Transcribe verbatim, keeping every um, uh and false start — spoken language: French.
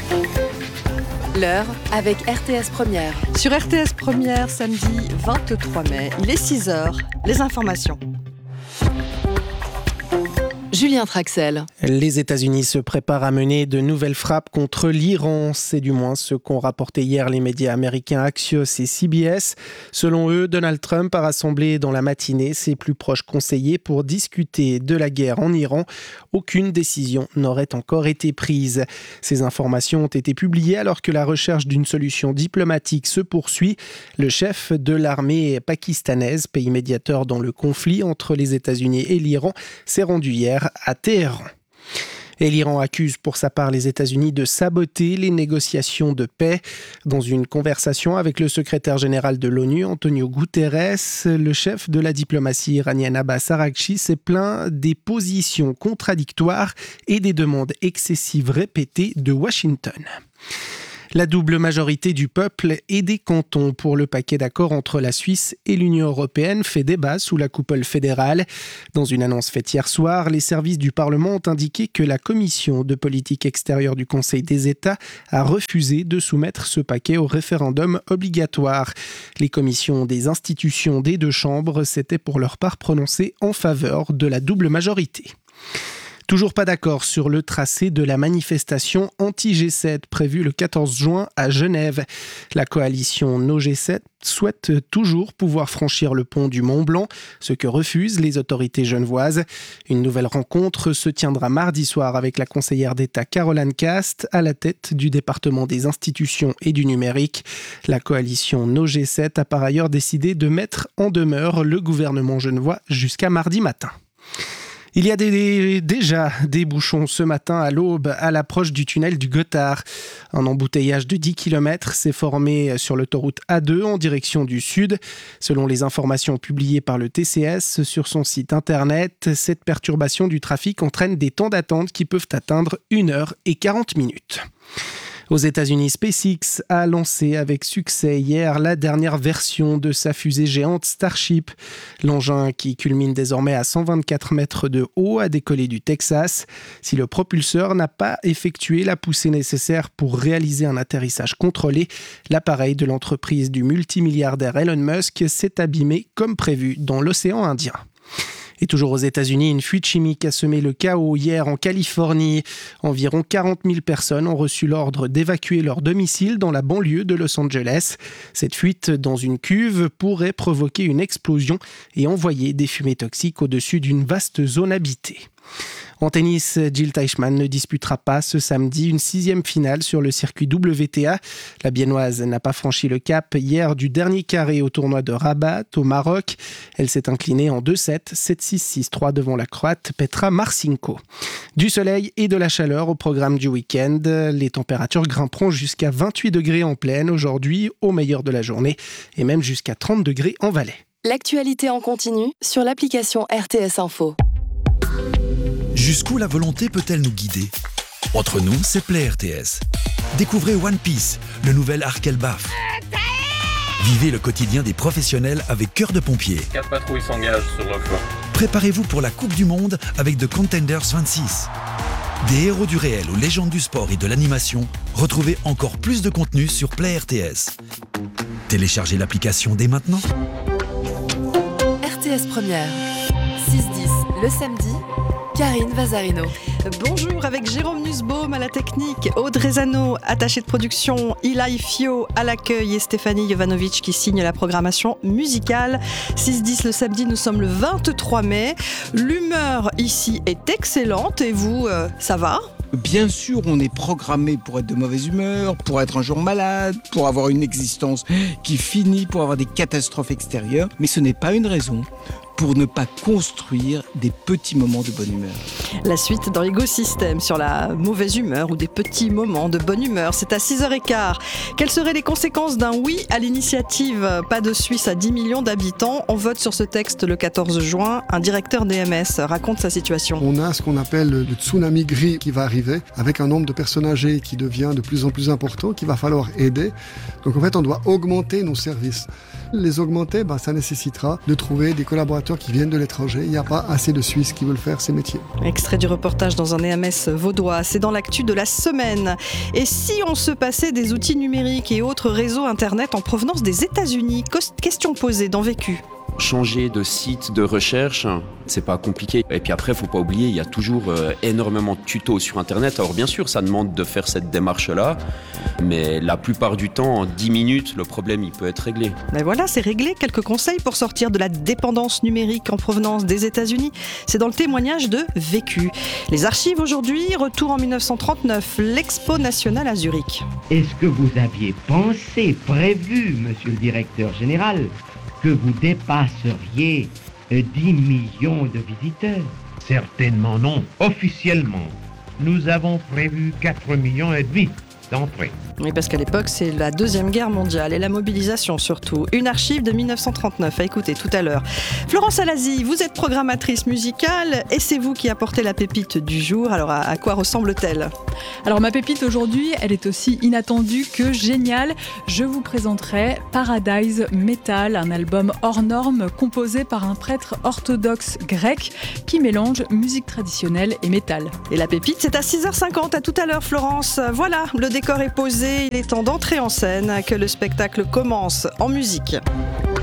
L'heure avec R T S Première. Sur R T S Première, samedi vingt-trois mai, il est six heures. Les informations. Julien Traxel. Les États-Unis se préparent à mener de nouvelles frappes contre l'Iran. C'est du moins ce qu'ont rapporté hier les médias américains Axios et C B S. Selon eux, Donald Trump a rassemblé dans la matinée ses plus proches conseillers pour discuter de la guerre en Iran. Aucune décision n'aurait encore été prise. Ces informations ont été publiées alors que la recherche d'une solution diplomatique se poursuit. Le chef de l'armée pakistanaise, pays médiateur dans le conflit entre les États-Unis et l'Iran, s'est rendu hier à Téhéran. Et l'Iran accuse pour sa part les États-Unis de saboter les négociations de paix. Dans une conversation avec le secrétaire général de l'ONU, Antonio Guterres, le chef de la diplomatie iranienne Abbas Araghchi s'est plaint des positions contradictoires et des demandes excessives répétées de Washington. La double majorité du peuple et des cantons pour le paquet d'accords entre la Suisse et l'Union européenne fait débat sous la coupole fédérale. Dans une annonce faite hier soir, les services du Parlement ont indiqué que la commission de politique extérieure du Conseil des États a refusé de soumettre ce paquet au référendum obligatoire. Les commissions des institutions des deux chambres s'étaient pour leur part prononcées en faveur de la double majorité. Toujours pas d'accord sur le tracé de la manifestation anti-G sept prévue le quatorze juin à Genève. La coalition No G sept souhaite toujours pouvoir franchir le pont du Mont Blanc, ce que refusent les autorités genevoises. Une nouvelle rencontre se tiendra mardi soir avec la conseillère d'État Caroline Cast à la tête du département des institutions et du numérique. La coalition No G sept a par ailleurs décidé de mettre en demeure le gouvernement genevois jusqu'à mardi matin. Il y a des, déjà des bouchons ce matin à l'aube à l'approche du tunnel du Gothard. Un embouteillage de dix kilomètres s'est formé sur l'autoroute A deux en direction du sud. Selon les informations publiées par le T C S sur son site internet, cette perturbation du trafic entraîne des temps d'attente qui peuvent atteindre une heure et quarante minutes. Aux États-Unis, SpaceX a lancé avec succès hier la dernière version de sa fusée géante Starship. L'engin, qui culmine désormais à cent vingt-quatre mètres de haut, a décollé du Texas. Si le propulseur n'a pas effectué la poussée nécessaire pour réaliser un atterrissage contrôlé, l'appareil de l'entreprise du multimilliardaire Elon Musk s'est abîmé comme prévu dans l'océan Indien. Et toujours aux États-Unis, une fuite chimique a semé le chaos hier en Californie. Environ quarante mille personnes ont reçu l'ordre d'évacuer leur domicile dans la banlieue de Los Angeles. Cette fuite dans une cuve pourrait provoquer une explosion et envoyer des fumées toxiques au-dessus d'une vaste zone habitée. En tennis, Jil Teichmann ne disputera pas ce samedi une sixième finale sur le circuit W T A. La Biennoise n'a pas franchi le cap hier du dernier carré au tournoi de Rabat au Maroc. Elle s'est inclinée en deux sept, sept six, six trois devant la Croate Petra Marcinko. Du soleil et de la chaleur au programme du week-end. Les températures grimperont jusqu'à vingt-huit degrés en plaine aujourd'hui, au meilleur de la journée, et même jusqu'à trente degrés en Valais. L'actualité en continu sur l'application R T S Info. Jusqu'où la volonté peut-elle nous guider ? Entre nous, c'est Play R T S. Découvrez One Piece, le nouvel arc Elbaf. Vivez le quotidien des professionnels avec cœur de pompier. Quatre patrouilles s'engagent sur le flanc. Préparez-vous pour la Coupe du Monde avec The Contenders vingt-six. Des héros du réel aux légendes du sport et de l'animation, retrouvez encore plus de contenu sur Play R T S. Téléchargez l'application dès maintenant. R T S Première, six dix le samedi, Karine Vazarino. Bonjour, avec Jérôme Nussbaum à la technique, Audrey Zano, attachée de production, Ilaï Fio à l'accueil et Stéphanie Jovanovic qui signe la programmation musicale. six dix le samedi, nous sommes le vingt-trois mai. L'humeur ici est excellente et vous, euh, ça va ? Bien sûr, on est programmé pour être de mauvaise humeur, pour être un jour malade, pour avoir une existence qui finit, pour avoir des catastrophes extérieures, mais ce n'est pas une raison pour ne pas construire des petits moments de bonne humeur. La suite dans l'Ego System sur la mauvaise humeur ou des petits moments de bonne humeur, c'est à six heures quinze. Quelles seraient les conséquences d'un oui à l'initiative Pas de Suisse à dix millions d'habitants ? On vote sur ce texte le quatorze juin. Un directeur D M S raconte sa situation. On a ce qu'on appelle le tsunami gris qui va arriver avec un nombre de personnes âgées qui devient de plus en plus important, qu'il va falloir aider. Donc en fait, on doit augmenter nos services. Les augmenter, ben, ça nécessitera de trouver des collaborateurs collaborateurs qui viennent de l'étranger. Il n'y a pas assez de Suisses qui veulent faire ces métiers. Extrait du reportage dans un E M S vaudois. C'est dans l'actu de la semaine. Et si on se passait des outils numériques et autres réseaux Internet en provenance des États-Unis? Question posée dans Vécu. Changer de site de recherche, c'est pas compliqué. Et puis après, faut pas oublier, il y a toujours euh, énormément de tutos sur Internet. Alors bien sûr, ça demande de faire cette démarche-là, mais la plupart du temps, en dix minutes, le problème, il peut être réglé. Mais voilà, c'est réglé. Quelques conseils pour sortir de la dépendance numérique en provenance des États-Unis. C'est dans le témoignage de Vécu. Les archives aujourd'hui, retour en dix-neuf cent trente-neuf, l'Expo nationale à Zurich. Est-ce que vous aviez pensé, prévu, monsieur le directeur général, que vous dépasseriez dix millions de visiteurs? Certainement non. Officiellement, nous avons prévu quatre millions et demi d'entrées. Oui, parce qu'à l'époque, c'est la Deuxième Guerre mondiale et la mobilisation surtout. Une archive de dix-neuf cent trente-neuf à écouter tout à l'heure. Florence Alazi, vous êtes programmatrice musicale et c'est vous qui apportez la pépite du jour. Alors, à, à quoi ressemble-t-elle ? Alors, ma pépite aujourd'hui, elle est aussi inattendue que géniale. Je vous présenterai Paradise Metal, un album hors norme composé par un prêtre orthodoxe grec qui mélange musique traditionnelle et métal. Et la pépite, c'est à six heures cinquante. À tout à l'heure, Florence. Voilà, le décor est posé. Il est temps d'entrer en scène, que le spectacle commence en musique.